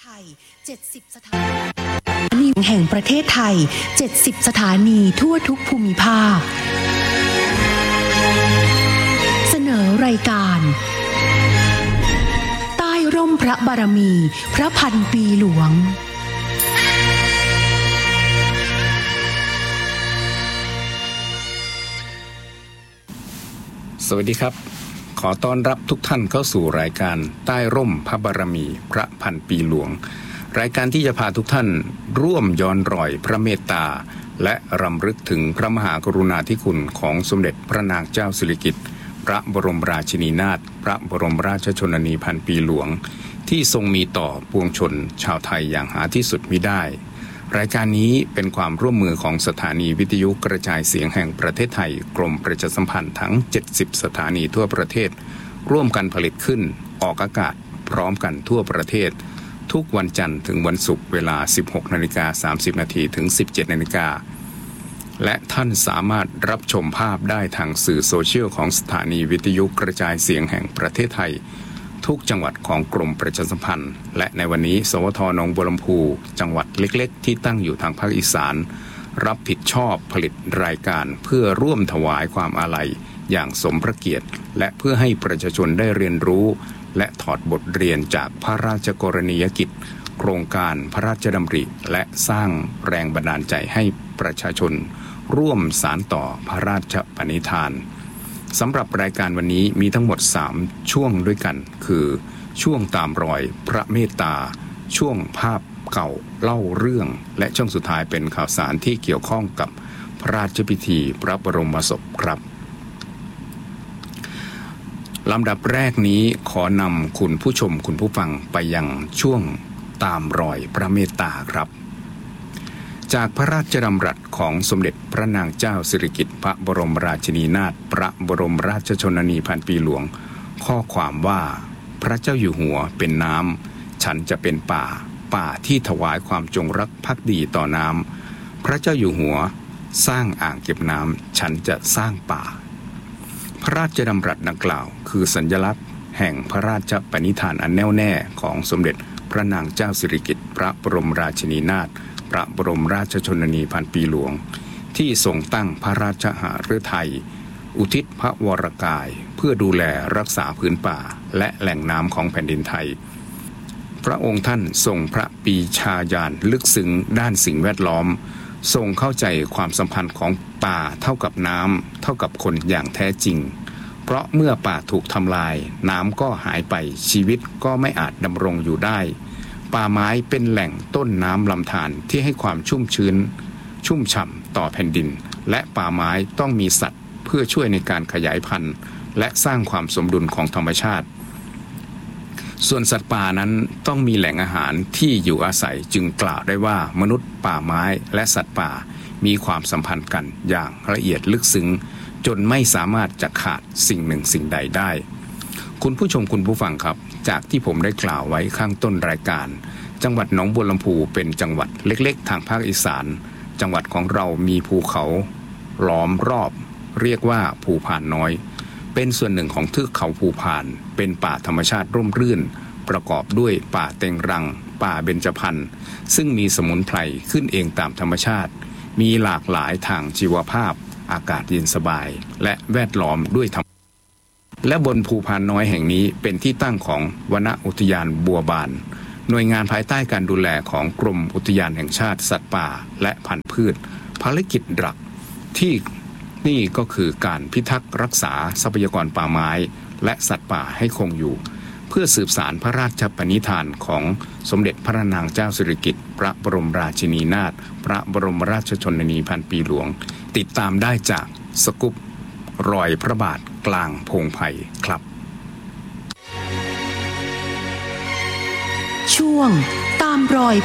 ไทย70 สถานีแห่งประเทศไทย70 สถานีทั่วทุกภูมิภาคเสนอรายการใต้ร่มพระบารมีพระพันปีหลวงสวัสดีครับขอต้อนรับทุกท่านเข้าสู่รายการใต้ร่มพระบารมีพระพันปีหลวงรายการที่จะพาทุกท่านร่วมย้อนรอยพระเมตตาและรำลึกถึงพระมหากรุณาธิคุณของสมเด็จพระนางเจ้าสิริกิติ์พระบรมราชินีนาถพระบรมราชชนนีพันปีหลวงที่ทรงมีต่อปวงชนชาวไทยอย่างหาที่สุดมิได้รายการนี้เป็นความร่วมมือของสถานีวิทยุกระจายเสียงแห่งประเทศไทยกรมประชาสัมพันธ์ทั้ง70 สถานีทั่วประเทศร่วมกันผลิตขึ้นออกอากาศพร้อมกันทั่วประเทศทุกวันจันทร์ถึงวันศุกร์เวลา 16:30 น.ถึง 17:00 น.และท่านสามารถรับชมภาพได้ทางสื่อโซเชียลของสถานีวิทยุกระจายเสียงแห่งประเทศไทยทุกจังหวัดของกรมประชาสัมพันธ์และในวันนี้สวท.หนองบัวลำพูจังหวัดเล็กๆที่ตั้งอยู่ทางภาคอีสานรับผิดชอบผลิตรายการเพื่อร่วมถวายความอาลัยอย่างสมพระเกียรติและเพื่อให้ประชาชนได้เรียนรู้และถอดบทเรียนจากพระราชกรณียกิจโครงการพระราชดำริและสร้างแรงบันดาลใจให้ประชาชนร่วมสานต่อพระราชปณิธานสำหรับรายการวันนี้มีทั้งหมด3ช่วงด้วยกันคือช่วงตามรอยพระเมตตาช่วงภาพเก่าเล่าเรื่องและช่วงสุดท้ายเป็นข่าวสารที่เกี่ยวข้องกับพระราชพิธีพระบรมศพครับลำดับแรกนี้ขอนำคุณผู้ชมคุณผู้ฟังไปยังช่วงตามรอยพระเมตตาครับจากพระราชดำรัสของสมเด็จพระนางเจ้าสิริกิติ์พระบรมราชินีนาถพระบรมราชชนนีพันปีหลวงข้อความว่าพระเจ้าอยู่หัวเป็นน้ำฉันจะเป็นป่าที่ถวายความจงรักภักดีต่อน้ำพระเจ้าอยู่หัวสร้างอ่างเก็บน้ำฉันจะสร้างป่าพระราชดำรัสดังกล่าวคือสัญลักษณ์แห่งพระราชปณิธานอันแน่วแน่ของสมเด็จพระนางเจ้าสิริกิติ์พระบรมราชินีนาถพระบรมราชชนนีพันปีหลวงที่ทรงตั้งพระราชหฤทัยอุทิศพระวรกายเพื่อดูแลรักษาพื้นป่าและแหล่งน้ำของแผ่นดินไทยพระองค์ท่านทรงพระปรีชาญาณลึกซึ้งด้านสิ่งแวดล้อมทรงเข้าใจความสัมพันธ์ของป่าเท่ากับน้ำเท่ากับคนอย่างแท้จริงเพราะเมื่อป่าถูกทำลายน้ำก็หายไปชีวิตก็ไม่อาจดำรงอยู่ได้ป่าไม้เป็นแหล่งต้นน้ำลำธารที่ให้ความชุ่มชื้นชุ่มฉ่ำต่อแผ่นดินและป่าไม้ต้องมีสัตว์เพื่อช่วยในการขยายพันธุ์และสร้างความสมดุลของธรรมชาติส่วนสัตว์ป่านั้นต้องมีแหล่งอาหารที่อยู่อาศัยจึงกล่าวได้ว่ามนุษย์ป่าไม้และสัตว์ป่ามีความสัมพันธ์กันอย่างละเอียดลึกซึ้งจนไม่สามารถจะขาดสิ่งหนึ่งสิ่งใดได้คุณผู้ชมคุณผู้ฟังครับจากที่ผมได้กล่าวไว้ข้างต้นรายการจังหวัดหนองบัวลำพูเป็นจังหวัดเล็กๆทางภาคอีสานจังหวัดของเรามีภูเขาล้อมรอบเรียกว่าภูพานน้อยเป็นส่วนหนึ่งของเทือกเขาภูพานเป็นป่าธรรมชาติร่มรื่นประกอบด้วยป่าเต็งรังป่าเบญจพรรณซึ่งมีสมุนไพรขึ้นเองตามธรรมชาติมีหลากหลายทางชีวภาพอากาศเย็นสบายและแวดล้อมด้วยธรรมและบนภูพานน้อยแห่งนี้เป็นที่ตั้งของวนอุทยานบัวบานหน่วยงานภายใต้การดูแลของกรมอุทยานแห่งชาติสัตว์ป่าและพันธุ์พืชภารกิจหลักที่นี่ก็คือการพิทักษ์รักษาทรัพยากรป่าไม้และสัตว์ป่าให้คงอยู่เพื่อสืบสานพระราชปณิธานของสมเด็จพระนางเจ้าสิริกิติ์พระบรมราชินีนาถพระบรมราชชนนีพันปีหลวงติดตามได้จากสกุปรอยพระบาทกลางพงไผ่ครับช่วงตามรอย